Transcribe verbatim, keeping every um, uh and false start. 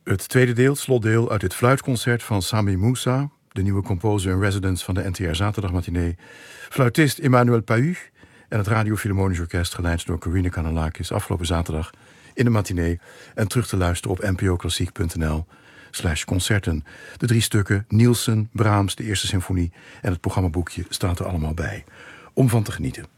Het tweede deel, het slotdeel uit dit fluitconcert van Sami Moussa, de nieuwe composer in residence van de N T R Zaterdagmatinee. Fluitist Emmanuel Pahu en het Radio Philharmonisch Orkest, geleid door Corine Kanalakis, afgelopen zaterdag in de matinee. En terug te luisteren op npoklassiek.nl slash concerten. De drie stukken, Nielsen, Brahms, de Eerste Symfonie en het programmaboekje staat er allemaal bij. Om van te genieten.